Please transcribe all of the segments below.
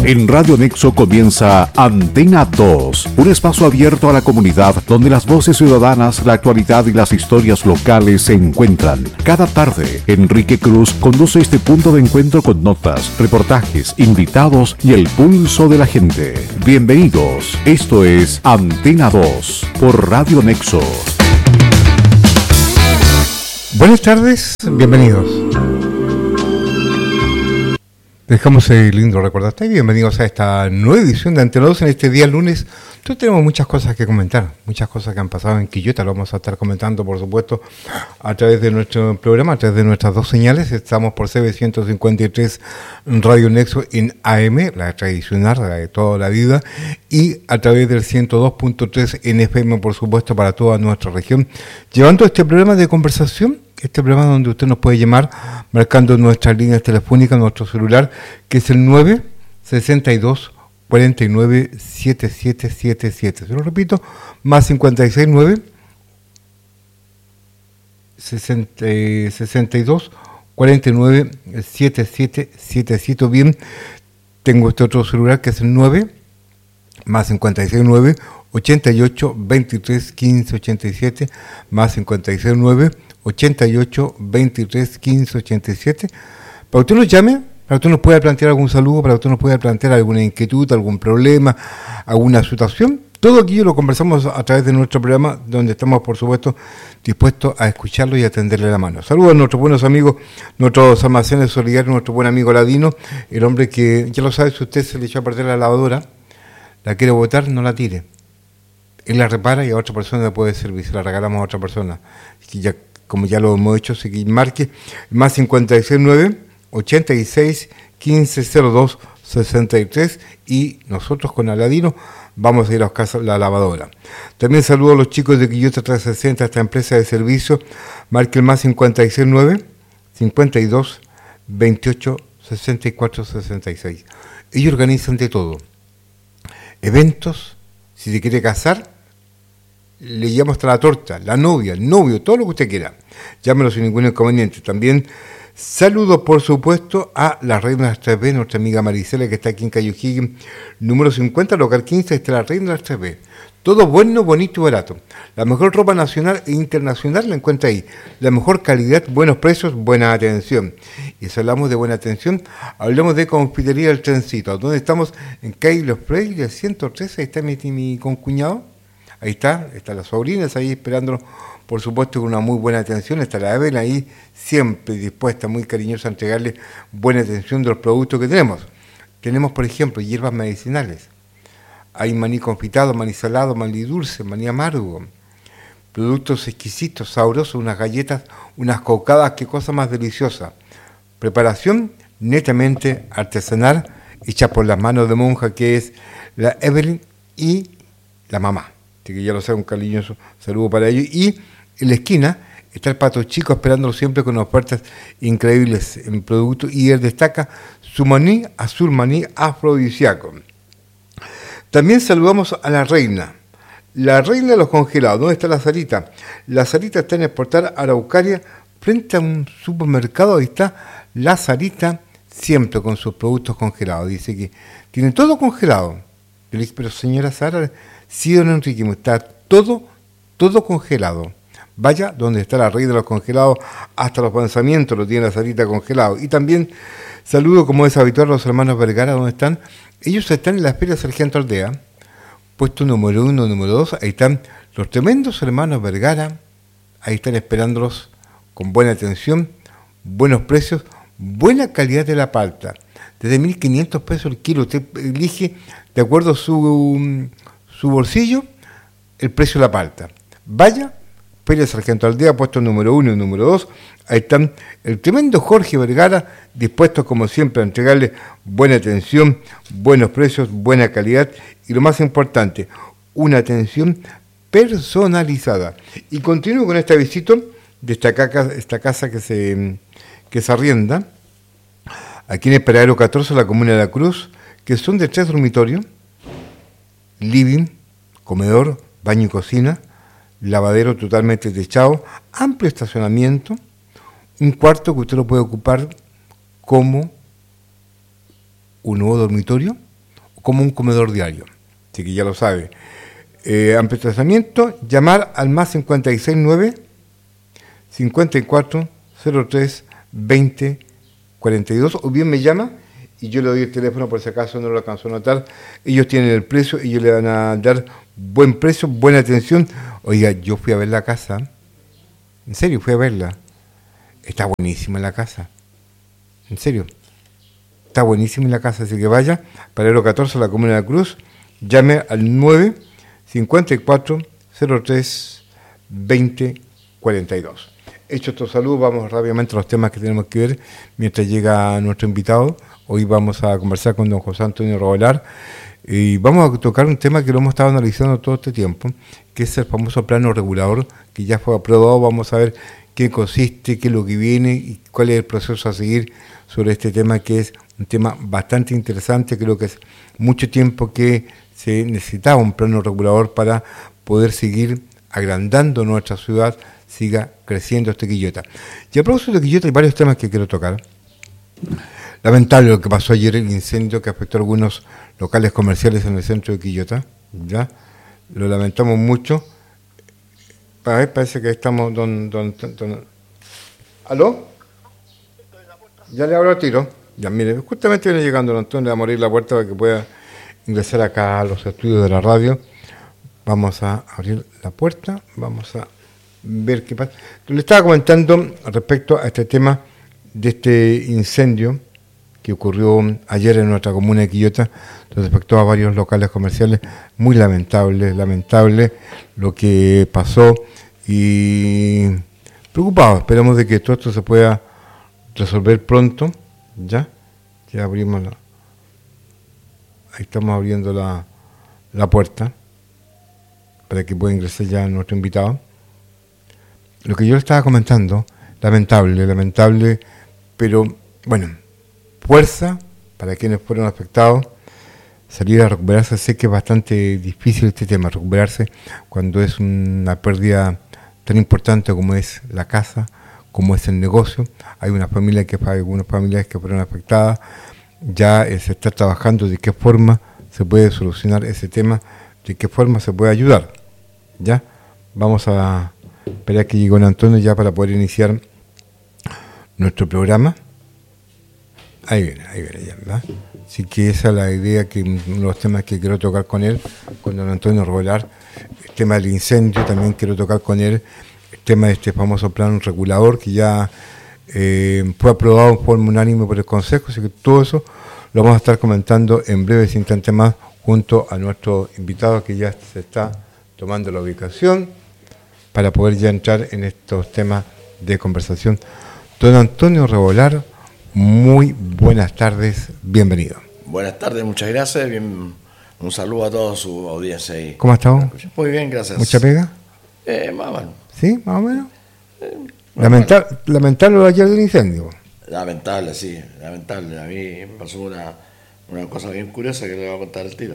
En Radio Nexo comienza Antena 2, un espacio abierto a la comunidad donde las voces ciudadanas, la actualidad y las historias locales se encuentran. Cada tarde, Enrique Cruz conduce este punto de encuentro con notas, reportajes, invitados y el pulso de la gente. Bienvenidos, esto es Antena 2 por Radio Nexo. Buenas tardes, bienvenidos. Dejamos el lindo recordatorio y bienvenidos a esta nueva edición de Antena 2 en este día lunes. Entonces tenemos muchas cosas que comentar, muchas cosas que han pasado en Quillota, lo vamos a estar comentando por supuesto a través de nuestro programa, a través de nuestras dos señales. Estamos por CB 153 Radio Nexo en AM, la tradicional, la de toda la vida, y a través del 102.3 en FM por supuesto para toda nuestra región, llevando este programa de conversación. Este programa donde usted nos puede llamar marcando nuestras líneas telefónicas, nuestro celular, que es el 962 49 7777. Se lo repito, más 569 62 49 7777. Bien, tengo este otro celular que es el 9 más 569 88 23 15 87 más 569 88 23 15 87. Para usted nos llame, para usted nos pueda plantear algún saludo, para usted nos pueda plantear alguna inquietud, algún problema, alguna situación. Todo aquello lo conversamos a través de nuestro programa, donde estamos, por supuesto, dispuestos a escucharlo y a tenderle la mano. Saludos a nuestros buenos amigos, nuestros almacenes solidarios, nuestro buen amigo Ladino, el hombre que, ya lo sabe, si usted se le echó a perder la lavadora, la quiere botar, no la tire. Él la repara y a otra persona le puede servir, se la regalamos a otra persona. Y ya, como ya lo hemos hecho, así que marque más 569 86 15 02 63 y nosotros con Aladino vamos a ir a buscar la lavadora. También saludo a los chicos de Quillota 360, esta empresa de servicio. Marque el más 569 52 28 64 66. Ellos organizan de todo. Eventos, si se quiere casar, le llevamos hasta la torta, la novia, el novio, todo lo que usted quiera. Llámelo sin ningún inconveniente. También saludo, por supuesto, a la Reina de las 3B, nuestra amiga Maricela, que está aquí en Cayo Higgins, número 50, local 15, está la Reina de las 3B. Todo bueno, bonito y barato. La mejor ropa nacional e internacional la encuentra ahí. La mejor calidad, buenos precios, buena atención. Y si hablamos de buena atención, hablamos de Confitería del Trencito, donde estamos en calle Los Freyes, 113, ahí está mi concuñado. Ahí están las sobrinas ahí esperándonos, por supuesto, con una muy buena atención. Está la Evelyn ahí, siempre dispuesta, muy cariñosa a entregarle buena atención de los productos que tenemos. Tenemos, por ejemplo, hierbas medicinales. Hay maní confitado, maní salado, maní dulce, maní amargo. Productos exquisitos, sabrosos, unas galletas, unas cocadas, qué cosa más deliciosa. Preparación netamente artesanal, hecha por las manos de monja, que es la Evelyn y la mamá. Así que ya lo sabe, un cariñoso saludo para ellos. Y en la esquina está el Pato Chico esperándolo siempre con ofertas increíbles en productos. Y él destaca su maní azul, maní afrodisíaco. También saludamos a la Reina de los congelados. ¿Dónde está la Sarita? La Sarita está en Exportar Araucaria, frente a un supermercado. Ahí está la Sarita, siempre con sus productos congelados. Dice que tiene todo congelado. Yo le dije, pero señora Sara, sí, don Enrique, está todo congelado. Vaya donde está la Reina de los congelados, hasta los lanzamientos lo tiene la Sarita congelado. Y también saludo, como es habitual, a los hermanos Vergara, ¿dónde están? Ellos están en la Feria Sargento Aldea, puesto número 1, número 2, ahí están los tremendos hermanos Vergara, ahí están esperándolos con buena atención, buenos precios, buena calidad de la palta, desde 1.500 pesos el kilo. Usted elige, de acuerdo a su bolsillo, el precio de la palta. Vaya, Feria Sargento Aldea, puesto número 1 y número 2, ahí están el tremendo Jorge Vergara, dispuestos como siempre a entregarle buena atención, buenos precios, buena calidad y lo más importante, una atención personalizada. Y continúo con esta visita de esta casa que se arrienda aquí en el Paradero 14, la comuna de La Cruz, que son de 3 dormitorios, living, comedor, baño y cocina, lavadero totalmente techado, amplio estacionamiento, un cuarto que usted lo puede ocupar como un nuevo dormitorio, como un comedor diario. Así que ya lo sabe. Amplio estacionamiento, llamar al más 569 54 03 20 42, o bien me llama y yo le doy el teléfono por si acaso no lo alcanzó a notar. Ellos tienen el precio, ellos le van a dar buen precio, buena atención. Oiga, yo fui a ver la casa, en serio, fui a verla. Está buenísima la casa, en serio. Está buenísima la casa, así que vaya, Paralelo 14, la Comuna de la Cruz, llame al 9 54 03 20 42. Hecho estos saludos, vamos rápidamente a los temas que tenemos que ver mientras llega nuestro invitado. Hoy vamos a conversar con don José Antonio Rovelar y vamos a tocar un tema que lo hemos estado analizando todo este tiempo, que es el famoso plano regulador que ya fue aprobado. Vamos a ver qué consiste, qué es lo que viene y cuál es el proceso a seguir sobre este tema, que es un tema bastante interesante. Creo que es mucho tiempo que se necesitaba un plano regulador para poder seguir agrandando nuestra ciudad, siga creciendo este Quillota. Y a propósito de Quillota hay varios temas que quiero tocar. Lamentable lo que pasó ayer, el incendio que afectó a algunos locales comerciales en el centro de Quillota, ¿ya? Lo lamentamos mucho. Parece que estamos... ¿Aló? Ya le abro el tiro. Ya, mire, justamente viene llegando don Antonio, le vamos a abrir la puerta para que pueda ingresar acá a los estudios de la radio. Vamos a abrir la puerta, vamos a ver qué pasa. Le estaba comentando respecto a este tema de este incendio que ocurrió ayer en nuestra comuna de Quillota, donde afectó a varios locales comerciales. Muy lamentable lo que pasó y preocupado. Esperamos de que todo esto se pueda resolver pronto. Ya abrimos ahí estamos abriendo la puerta para que pueda ingresar ya nuestro invitado. Lo que yo le estaba comentando, lamentable, pero bueno, fuerza para quienes fueron afectados, salir a recuperarse. Sé que es bastante difícil este tema, recuperarse cuando es una pérdida tan importante como es la casa, como es el negocio. Hay algunas familias que fueron afectadas. Ya se está trabajando de qué forma se puede solucionar ese tema, de qué forma se puede ayudar. Ya vamos a esperar que llegue don Antonio ya para poder iniciar nuestro programa. Ahí viene ya, ¿verdad? Así que esa es la idea, que uno de los temas que quiero tocar con él, con don Antonio Rovelar, el tema del incendio, también quiero tocar con él el tema de este famoso plan regulador que ya fue aprobado en forma unánime por el Consejo. Así que todo eso lo vamos a estar comentando en breves instantes más junto a nuestro invitado, que ya se está tomando la ubicación para poder ya entrar en estos temas de conversación. Don Antonio Rovelar, muy buenas tardes, bienvenido. Buenas tardes, muchas gracias, un saludo a toda su audiencia ahí. ¿Cómo ha estado? Muy bien, gracias. ¿Mucha pega? Más o menos. ¿Sí? ¿Más o menos? Lamentable lo de ayer del incendio. Lamentable, sí, lamentable. A mí me pasó una cosa bien curiosa que le voy a contar al tiro.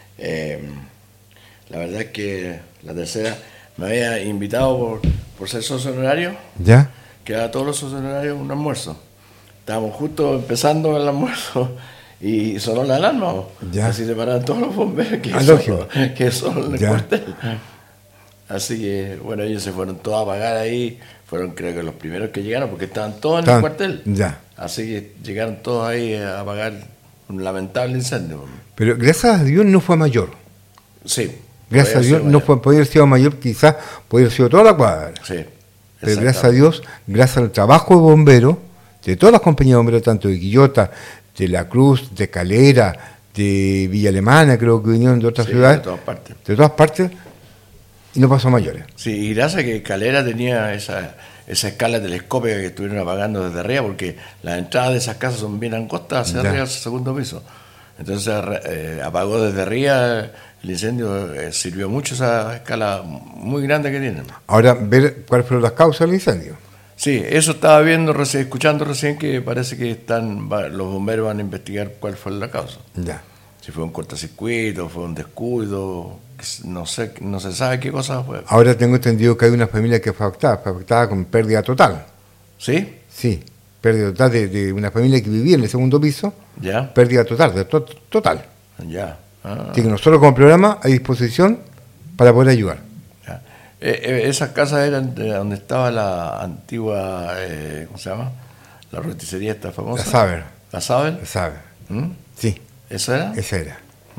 La verdad es que la tercera me había invitado por ser socio honorario. ¿Ya? Que a todos los socios honorarios un almuerzo. Estábamos justo empezando el almuerzo y sonó la alarma. Ya. Así se pararon todos los bomberos que son en el cuartel. Así que, bueno, ellos se fueron todos a apagar ahí. Fueron, creo que, los primeros que llegaron porque estaban todos en el cuartel. Ya. Así que llegaron todos ahí a apagar un lamentable incendio. Pero gracias a Dios no fue mayor. Sí. Gracias a Dios no fue, podría haber sido mayor, quizás podría haber sido toda la cuadra. Sí. Pero gracias a Dios, gracias al trabajo de bomberos, de todas las compañías de bomberos, tanto de Quillota, de La Cruz, de Calera, de Villa Alemana, creo que vinieron de otras ciudades. De todas partes, y no pasó a mayores. Sí, y gracias a que Calera tenía esa escala telescópica que estuvieron apagando desde arriba, porque las entradas de esas casas son bien angostas hacia arriba, al segundo piso. Entonces apagó desde arriba. El incendio sirvió mucho, esa escala muy grande que tienen. Ahora, ver cuáles fueron las causas del incendio. Sí, eso estaba escuchando recién, que parece que los bomberos van a investigar cuál fue la causa. Ya. Si fue un cortocircuito, fue un descuido, no se sabe qué cosa fue. Ahora tengo entendido que hay una familia que fue afectada con pérdida total. ¿Sí? Sí, pérdida total de una familia que vivía en el segundo piso. Ya. Pérdida total, total. Ya. Así que nosotros como programa a disposición para poder ayudar. Ya. Esas casas eran de donde estaba la antigua, ¿cómo se llama? La roticería esta famosa. La Saber. ¿La Saber? La Saber. ¿Mm? Sí. ¿Esa era? Esa era.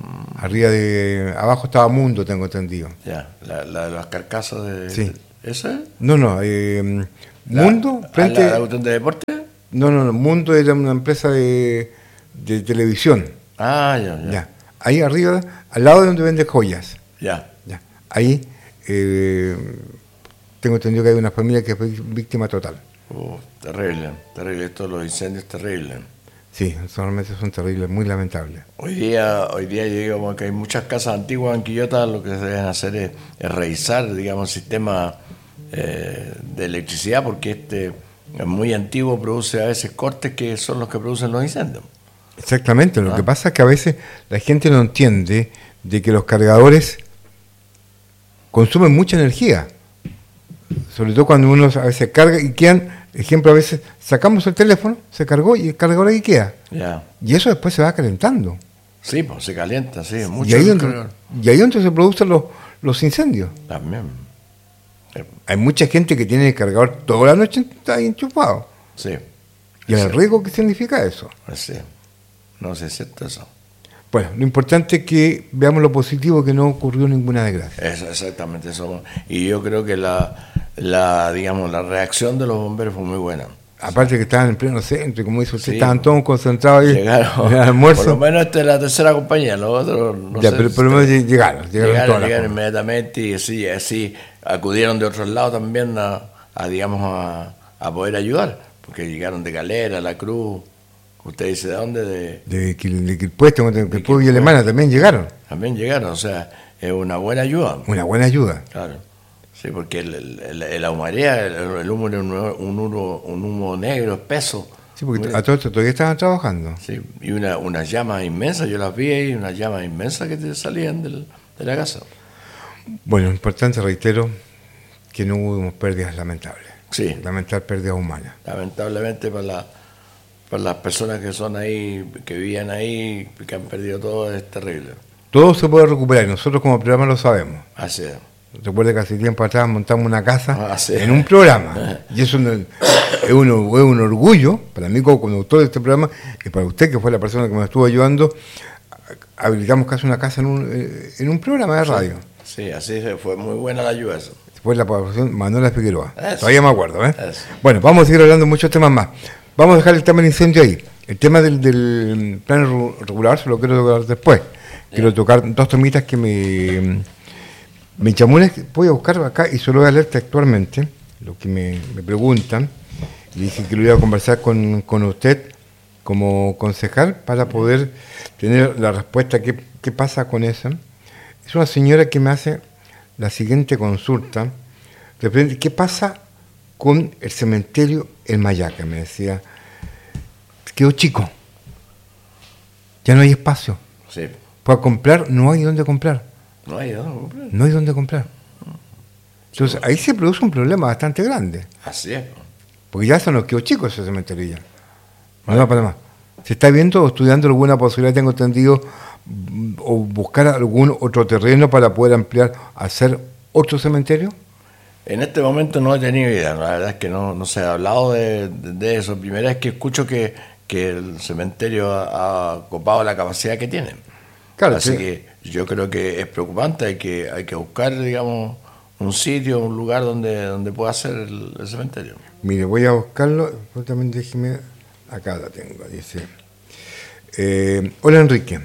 Abajo estaba Mundo, tengo entendido. Ya, la de las carcasas de... Sí. ¿Esa es? No, Mundo, frente... ¿La cuestión de deporte? No, Mundo era una empresa de televisión. Ah, ya. Ya. Ahí arriba, al lado de donde vende joyas. Ya. Ahí tengo entendido que hay una familia que fue víctima total. Terrible. Estos los incendios terribles. Sí, solamente son terribles, muy lamentables. Hoy día yo digo que hay muchas casas antiguas en Quillota, lo que se deben hacer es revisar, digamos, el sistema de electricidad, porque este muy antiguo produce a veces cortes que son los que producen los incendios. Exactamente, lo que pasa es que a veces la gente no entiende de que los cargadores consumen mucha energía, sobre todo cuando uno a veces carga y quedan, ejemplo, a veces sacamos el teléfono, se cargó y el cargador ahí queda. Ya. Y eso después se va calentando. Sí, pues se calienta, sí, mucho. Y ahí donde se producen los incendios. También. Hay mucha gente que tiene el cargador toda la noche está ahí enchufado. Sí. ¿Y el riesgo qué significa eso? Pues sí. No sé si es cierto eso. Bueno, lo importante es que veamos lo positivo, que no ocurrió ninguna desgracia. Exactamente eso. Y yo creo que la reacción de los bomberos fue muy buena. Aparte que estaban en pleno centro, y como dice usted, Sí, estaban todos concentrados ahí llegaron, en el almuerzo. Por lo menos esta es la tercera compañía, los otros no ya, sé. pero por lo menos llegaron inmediatamente y así acudieron de otros lados también a poder ayudar, porque llegaron de Calera, La Cruz. ¿Usted dice de dónde? De Quilpué, Quilpué y Alemana también llegaron. También llegaron, o sea, es una buena ayuda. Una buena ayuda. Claro. Sí, porque la humareda, el humo era un humo negro, espeso. Sí, porque a todo esto todavía estaban trabajando. Sí, y unas llamas inmensas, yo las vi ahí, unas llamas inmensas que te salían de la casa. Bueno, importante, reitero, que no hubo pérdidas lamentables. Sí. Lamentar pérdidas humanas. Lamentablemente para las personas que son ahí, que vivían ahí, que han perdido todo, es terrible. Todo se puede recuperar y nosotros como programa lo sabemos. Así es. Recuerda que hace tiempo atrás montamos una casa sí. en un programa. Y eso es un orgullo para mí como conductor de este programa y para usted, que fue la persona que me estuvo ayudando. Habilitamos casi una casa en un programa de radio. Sí, así fue muy buena la ayuda eso. Fue la población Manuela Figueroa. Eso. Todavía me acuerdo. Eso. Bueno, vamos a seguir hablando de muchos temas más. Vamos a dejar el tema del incendio ahí. El tema del plan regular se lo quiero tocar después. Quiero tocar dos temitas que me chamunes. Voy a buscar acá y se lo voy a leer textualmente, lo que me preguntan. Y dije que lo iba a conversar con usted como concejal para poder tener la respuesta. ¿Qué pasa con eso? Es una señora que me hace la siguiente consulta. ¿Qué pasa con el cementerio en Mayaca? Me decía, quedó chico, ya no hay espacio. Sí. Para comprar, no hay dónde comprar. No hay dónde comprar. No hay dónde comprar. Entonces, ahí se produce un problema bastante grande. Así es. Porque ya se nos quedó chico ese cementerio ya. No para más. ¿Se está viendo o estudiando alguna posibilidad, tengo entendido, o buscar algún otro terreno para poder ampliar, hacer otro cementerio? En este momento no he tenido idea, la verdad es que no se ha hablado de eso. Primera vez que escucho que el cementerio ha copado la capacidad que tiene. Claro, así sí. que yo creo que es preocupante, hay que buscar, digamos, un sitio, un lugar donde pueda ser el cementerio. Mire, voy a buscarlo, también déjeme, acá la tengo, dice. Hola Enrique,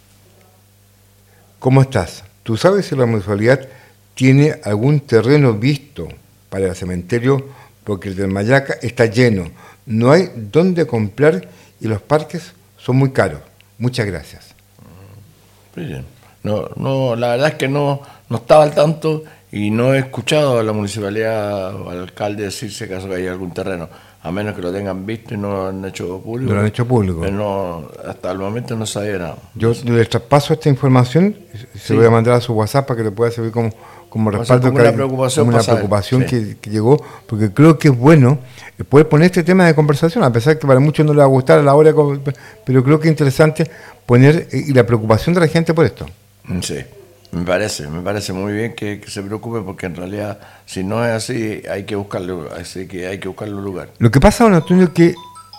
¿cómo estás? ¿Tú sabes si la municipalidad tiene algún terreno visto para el cementerio? Porque el del Mayaca está lleno, no hay dónde comprar y los parques son muy caros. Muchas gracias. Bien. No, la verdad es que no estaba al tanto y no he escuchado a la municipalidad o al alcalde decir si acaso hay algún terreno, a menos que lo tengan visto y no lo han hecho público. No lo han hecho público. Pero hasta el momento no sabía nada. Yo le traspaso esta información, se lo voy a mandar a su WhatsApp para que le pueda servir como como respaldo, como una preocupación que llegó, porque creo que es bueno poder poner este tema de conversación, a pesar que para muchos no les va a gustar a la hora, pero creo que es interesante poner y la preocupación de la gente por esto. Sí, me parece muy bien que se preocupe, porque en realidad, si no es así, hay que buscarle un lugar. Lo que pasa, don Antonio, que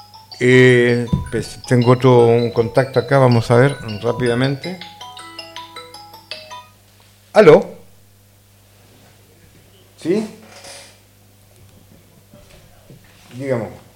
pues, tengo un contacto acá, vamos a ver rápidamente. ¿Aló? ¿Sí? Digamos.